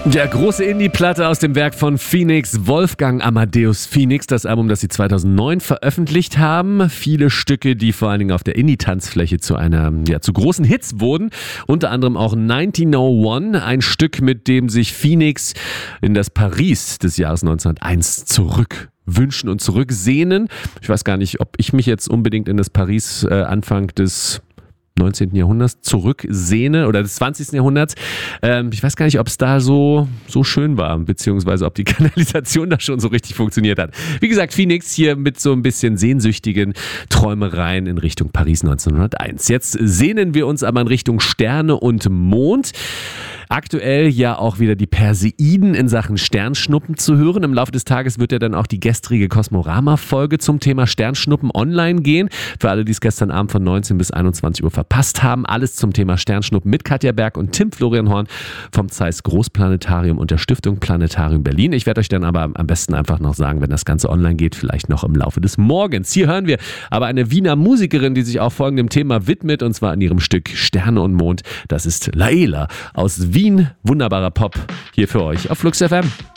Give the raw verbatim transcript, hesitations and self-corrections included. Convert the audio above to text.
Der große Indie-Platte aus dem Werk von Phoenix, Wolfgang Amadeus Phoenix, das Album, das sie zweitausendneun veröffentlicht haben. Viele Stücke, die vor allen Dingen auf der Indie-Tanzfläche zu einer, ja, zu großen Hits wurden. Unter anderem auch neunzehnhunderteins, ein Stück, mit dem sich Phoenix in das Paris des Jahres neunzehnhunderteins zurück wünschen und zurücksehnen. Ich weiß gar nicht, ob ich mich jetzt unbedingt in das Paris äh, Anfang des neunzehnten. Jahrhunderts zurücksehne oder des zwanzigsten. Jahrhunderts. Ähm, ich weiß gar nicht, ob es da so, so schön war, beziehungsweise ob die Kanalisation da schon so richtig funktioniert hat. Wie gesagt, Phoenix hier mit so ein bisschen sehnsüchtigen Träumereien in Richtung Paris neunzehnhunderteins. Jetzt sehnen wir uns aber in Richtung Sterne und Mond. Aktuell ja auch wieder die Perseiden in Sachen Sternschnuppen zu hören. Im Laufe des Tages wird ja dann auch die gestrige Kosmorama-Folge zum Thema Sternschnuppen online gehen. Für alle, die es gestern Abend von neunzehn bis einundzwanzig Uhr verpasst haben. Alles zum Thema Sternschnuppen mit Katja Berg und Tim Florian Horn vom Zeiss Großplanetarium und der Stiftung Planetarium Berlin. Ich werde euch dann aber am besten einfach noch sagen, wenn das Ganze online geht, vielleicht noch im Laufe des Morgens. Hier hören wir aber eine Wiener Musikerin, die sich auch folgendem Thema widmet, und zwar in ihrem Stück Sterne und Mond. Das ist Laela aus Wien. Wunderbarer Pop hier für euch auf Flux F M.